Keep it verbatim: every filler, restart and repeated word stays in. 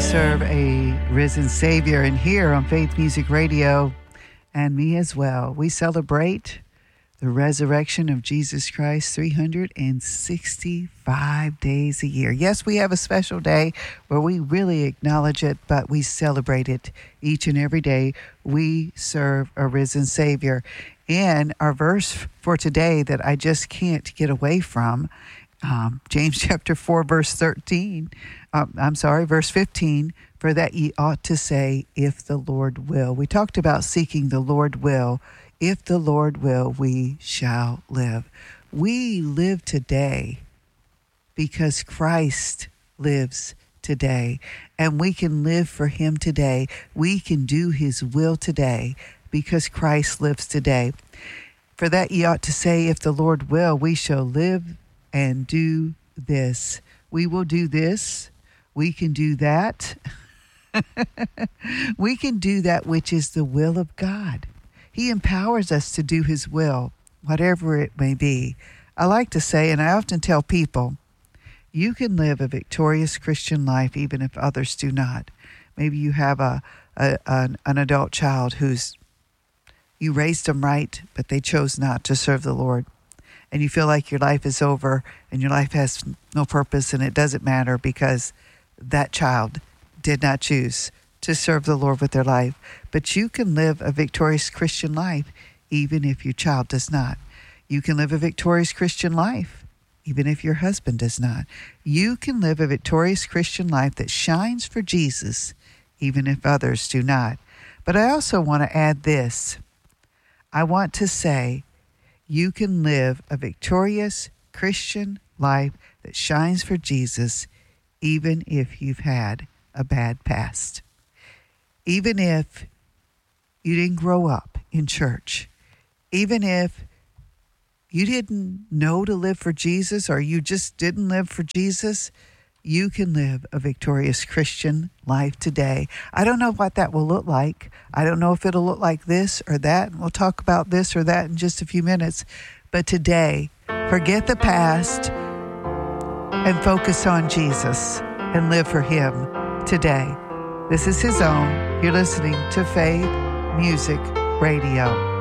serve a risen Savior, and here on Faith Music Radio, and me as well, we celebrate the resurrection of Jesus Christ three hundred sixty-five days a year. Yes, we have a special day where we really acknowledge it, but we celebrate it each and every day. We serve a risen Savior. And our verse for today that I just can't get away from, um, James chapter four, verse thirteen, um, I'm sorry, verse fifteen, for that ye ought to say, if the Lord will. We talked about seeking the Lord will. If the Lord will, we shall live. We live today because Christ lives today, and we can live for him today. We can do his will today because Christ lives today. For that ye ought to say, if the Lord will, we shall live and do this. We will do this. We can do that. We can do that which is the will of God. He empowers us to do his will, whatever it may be. I like to say, and I often tell people, you can live a victorious Christian life even if others do not. Maybe you have a, a an, an adult child who's, you raised them right, but they chose not to serve the Lord. And you feel like your life is over and your life has no purpose and it doesn't matter because that child did not choose to serve the Lord with their life. But you can live a victorious Christian life even if your child does not. You can live a victorious Christian life even if your husband does not. You can live a victorious Christian life that shines for Jesus even if others do not. But I also want to add this. I want to say you can live a victorious Christian life that shines for Jesus even if you've had a bad past. Even if you didn't grow up in church, even if you didn't know to live for Jesus or you just didn't live for Jesus, you can live a victorious Christian life today. I don't know what that will look like. I don't know if it'll look like this or that. We'll talk about this or that in just a few minutes. But today, forget the past and focus on Jesus and live for him today. This is his own. You're listening to Faith Music Radio.